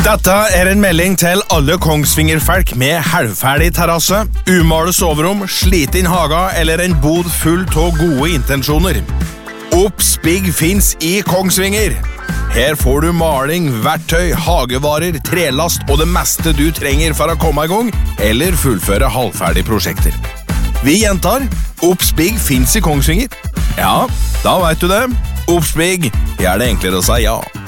Dette en melding til alle Kongsvinger-folk med halvferdig terrasse, umale soverom, sliten haga eller en bod full av gode intensjoner. Obs-Big finnes i Kongsvinger. Her får du maling, verktøy, hagevarer, trelast og det meste du trenger for å komme i gang eller fullføre halvferdige prosjekter. Vi gjentar, Obs-Big finnes i Kongsvinger. Ja, da vet du det. Obs-Big gjør det enklere å si ja.